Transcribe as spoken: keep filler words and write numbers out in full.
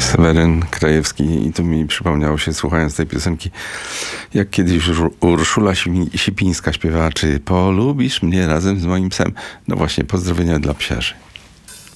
Seweryn Krajewski i tu mi przypomniało się, słuchając tej piosenki, jak kiedyś Urszula Sipińska śpiewała, czy polubisz mnie razem z moim psem. No właśnie, pozdrowienia dla psiarzy.